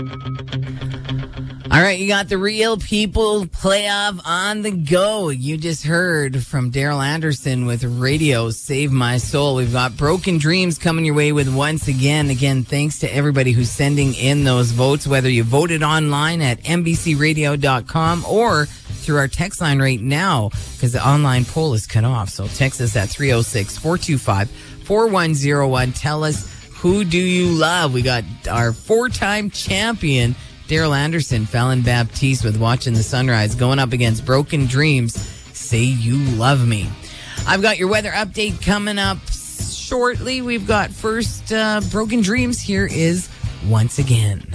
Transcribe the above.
All right, you got the Real People playoff on the go. You just heard from Daryl Anderson with Radio Save My Soul. We've got Broken Dreams coming your way with Once Again. Again, thanks to everybody who's sending in those votes, whether you voted online at NBCRadio.com or through our text line right now, because the online poll is cut off. So text us at 306-425-4101. Tell us, who do you love? We got our 4-time champion, Daryl Anderson, Fallon Baptiste with Watching the Sunrise, going up against Broken Dreams, Say You Love Me. I've got your weather update coming up shortly. We've got first Broken Dreams. Here is Once Again.